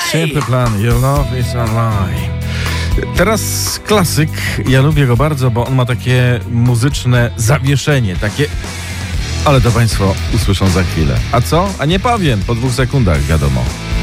Simple Plan, Your Love is a Lie. Teraz klasyk, ja lubię go bardzo, bo on ma takie muzyczne zawieszenie, takie... Ale to Państwo usłyszą za chwilę. A co? A nie powiem, po 2 sekundach wiadomo.